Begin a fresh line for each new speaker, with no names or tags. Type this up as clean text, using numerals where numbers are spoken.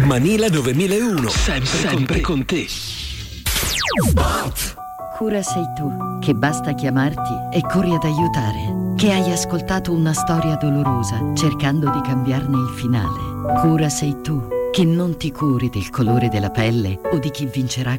Manila 9001, sempre con te.
Cura sei tu, che basta chiamarti e corri ad aiutare. Che hai ascoltato una storia dolorosa cercando di cambiarne il finale. Cura sei tu, che non ti curi del colore della pelle o di chi vincerà